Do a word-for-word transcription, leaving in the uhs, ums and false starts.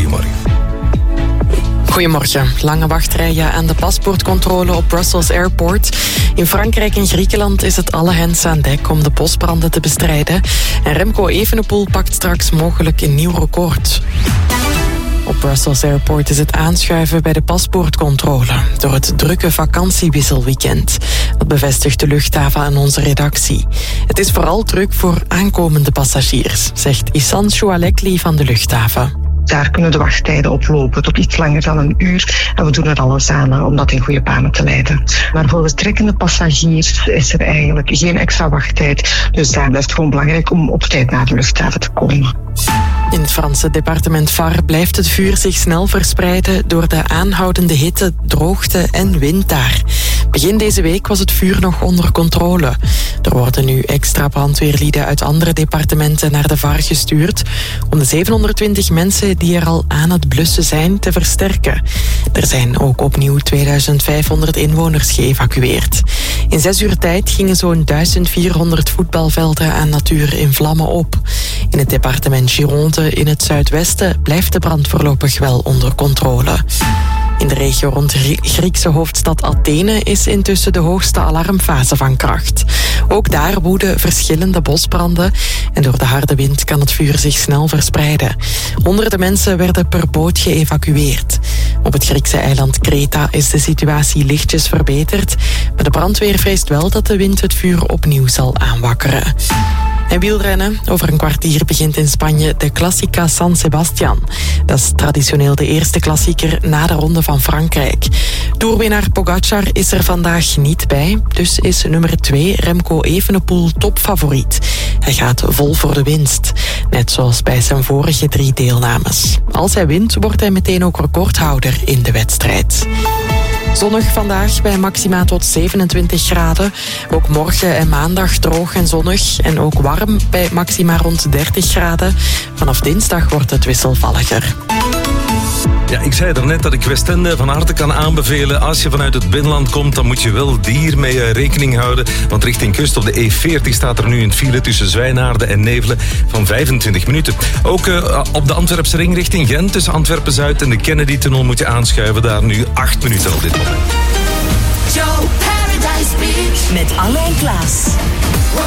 goedemorgen. Goedemorgen. Lange wachtrijen aan de paspoortcontrole op Brussels Airport. In Frankrijk en Griekenland is het alle hens aan dek om de bosbranden te bestrijden. En Remco Evenepoel pakt straks mogelijk een nieuw record. Op Brussels Airport is het aanschuiven bij de paspoortcontrole door het drukke vakantiewisselweekend. Dat bevestigt de luchthaven aan onze redactie. Het is vooral druk voor aankomende passagiers, zegt Issan Choualekli van de luchthaven. Daar kunnen de wachttijden oplopen tot iets langer dan een uur. En we doen er alles aan om dat in goede banen te leiden. Maar voor vertrekkende passagiers is er eigenlijk geen extra wachttijd. Dus daar blijft het gewoon belangrijk om op tijd naar de luchthaven te komen. In het Franse departement Var blijft het vuur zich snel verspreiden door de aanhoudende hitte, droogte en wind daar. Begin deze week was het vuur nog onder controle. Er worden nu extra brandweerlieden uit andere departementen naar de Var gestuurd om de zevenhonderdtwintig mensen die er al aan het blussen zijn te versterken. Er zijn ook opnieuw tweeduizend vijfhonderd inwoners geëvacueerd. In zes uur tijd gingen zo'n duizend vierhonderd voetbalvelden aan natuur in vlammen op. In het departement Gironde in het zuidwesten blijft de brand voorlopig wel onder controle. In de regio rond de Griekse hoofdstad Athene is intussen de hoogste alarmfase van kracht. Ook daar woeden verschillende bosbranden en door de harde wind kan het vuur zich snel verspreiden. Honderden mensen werden per boot geëvacueerd. Op het Griekse eiland Kreta is de situatie lichtjes verbeterd, maar de brandweer vreest wel dat de wind het vuur opnieuw zal aanwakkeren. En wielrennen. Over een kwartier begint in Spanje de Classica San Sebastián. Dat is traditioneel de eerste klassieker na de Ronde van Frankrijk. Toerwinnaar Pogacar is er vandaag niet bij, dus is nummer twee Remco Evenepoel topfavoriet. Hij gaat vol voor de winst, net zoals bij zijn vorige drie deelnames. Als hij wint, wordt hij meteen ook recordhouder in de wedstrijd. Zonnig vandaag bij maxima tot zevenentwintig graden. Ook morgen en maandag droog en zonnig. En ook warm bij maxima rond dertig graden. Vanaf dinsdag wordt het wisselvalliger. Ja, ik zei daarnet dat ik Westende van harte kan aanbevelen. Als je vanuit het binnenland komt, dan moet je wel hiermee rekening houden. Want richting kust op de E veertig staat er nu een file tussen Zwijnaarden en Nevelen van vijfentwintig minuten. Ook uh, op de Antwerpse ring richting Gent tussen Antwerpen-Zuid en de Kennedy-tunnel moet je aanschuiven. Daar nu acht minuten op dit moment. Joe Paradise Beach met Alain Klaas.